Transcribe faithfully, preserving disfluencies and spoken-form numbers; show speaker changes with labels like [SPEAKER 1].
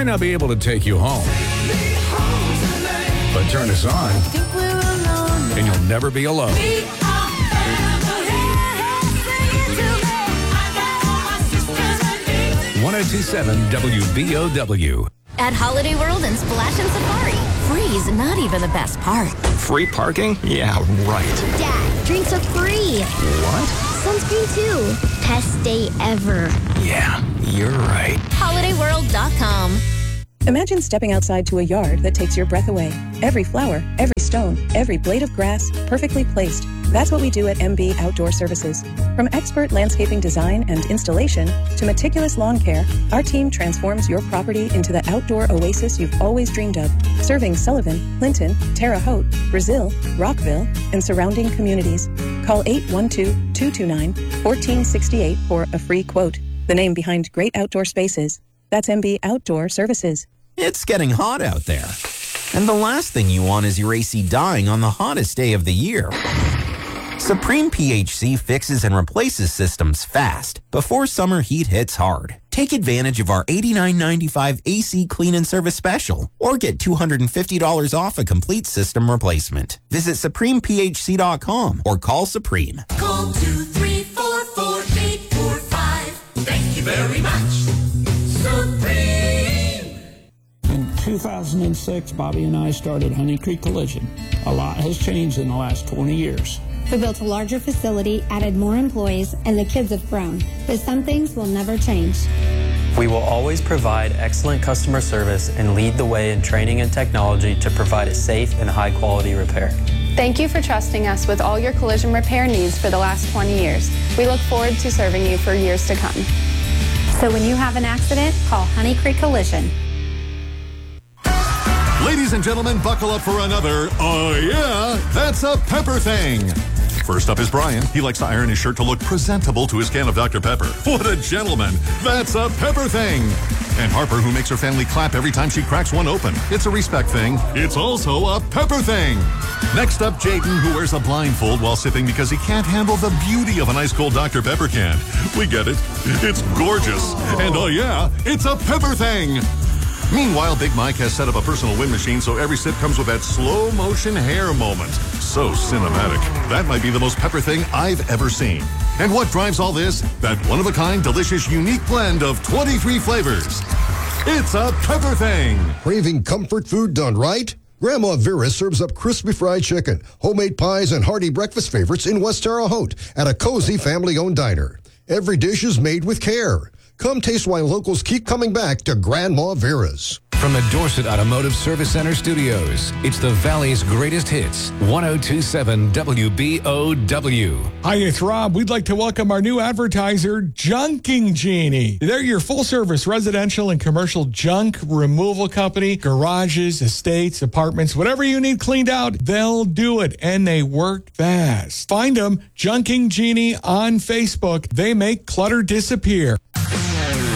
[SPEAKER 1] might not be able to take you home, but turn us on, and you'll never be alone. one oh two point seven W B O W.
[SPEAKER 2] At Holiday World and Splash and Safari, free's not even the best part.
[SPEAKER 3] Free parking? Yeah, right.
[SPEAKER 4] Dad, drinks are free.
[SPEAKER 3] What?
[SPEAKER 4] Sunscreen too. Best day ever.
[SPEAKER 3] Yeah, you're right.
[SPEAKER 2] holiday world dot com.
[SPEAKER 5] Imagine stepping outside to a yard that takes your breath away. Every flower, every stone, every blade of grass, perfectly placed. That's what we do at M B Outdoor Services. From expert landscaping design and installation to meticulous lawn care, our team transforms your property into the outdoor oasis you've always dreamed of, serving Sullivan, Clinton, Terre Haute, Brazil, Rockville, and surrounding communities. Call eight one two, two two nine, one four six eight for a free quote. The name behind great outdoor spaces. That's M B Outdoor Services.
[SPEAKER 6] It's getting hot out there. And the last thing you want is your A C dying on the hottest day of the year. Supreme P H C fixes and replaces systems fast before summer heat hits hard. Take advantage of our eighty-nine ninety-five A C Clean and Service Special or get two hundred fifty dollars off a complete system replacement. Visit Supreme P H C dot com or call Supreme.
[SPEAKER 7] Call two three four four eight four five. Thank you very much. Supreme.
[SPEAKER 8] In two thousand six, Bobby and I started Honey Creek Collision. A lot has changed in the last twenty years.
[SPEAKER 9] We built a larger facility, added more employees, and the kids have grown. But some things will never change.
[SPEAKER 10] We will always provide excellent customer service and lead the way in training and technology to provide a safe and high-quality repair.
[SPEAKER 11] Thank you for trusting us with all your collision repair needs for the last twenty years. We look forward to serving you for years to come.
[SPEAKER 9] So when you have an accident, call Honey Creek Collision.
[SPEAKER 12] Ladies and gentlemen, buckle up for another, oh yeah, that's a Pepper thing. First up is Brian. He likes to iron his shirt to look presentable to his can of Doctor Pepper. What a gentleman. That's a Pepper thing. And Harper, who makes her family clap every time she cracks one open. It's a respect thing. It's also a Pepper thing. Next up, Jaden, who wears a blindfold while sipping because he can't handle the beauty of an ice cold Doctor Pepper can. We get it. It's gorgeous. And oh yeah, it's a Pepper thing. Meanwhile, Big Mike has set up a personal wind machine so every sip comes with that slow motion hair moment. So cinematic. That might be the most Pepper thing I've ever seen. And what drives all this? That one-of-a-kind, delicious, unique blend of twenty-three flavors. It's a Pepper thing.
[SPEAKER 13] Craving comfort food done right? Grandma Vera serves up crispy fried chicken, homemade pies, and hearty breakfast favorites in West Terre Haute at a cozy family-owned diner. Every dish is made with care. Come taste why locals keep coming back to Grandma Vera's.
[SPEAKER 1] From the Dorset Automotive Service Center studios, it's the Valley's greatest hits, one oh two point seven W B O W.
[SPEAKER 14] Hi, it's Rob. We'd like to welcome our new advertiser, Junking Genie. They're your full-service residential and commercial junk removal company. Garages, estates, apartments, whatever you need cleaned out, they'll do it, and they work fast. Find them, Junking Genie, on Facebook. They make clutter disappear.